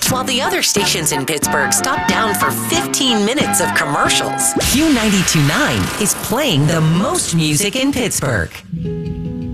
while the other stations in Pittsburgh stop down for 15 minutes of commercials. Q92.9 is playing the most music in Pittsburgh.